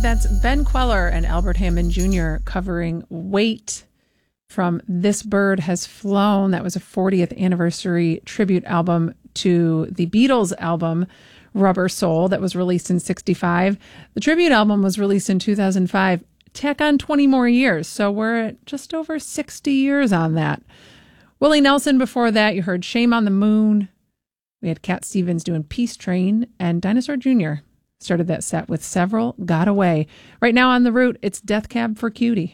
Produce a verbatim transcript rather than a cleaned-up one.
That's Ben Queller and Albert Hammond Junior covering Wait from This Bird Has Flown. That was a fortieth anniversary tribute album to the Beatles album Rubber Soul that was released in sixty-five. The tribute album was released in two thousand five. Tack on twenty more years, so we're at just over sixty years on that. Willie Nelson before that, you heard Shame on the Moon. We had Cat Stevens doing Peace Train, and Dinosaur Junior started that set with Several Got Away. Right now on the route, it's Death Cab for Cutie.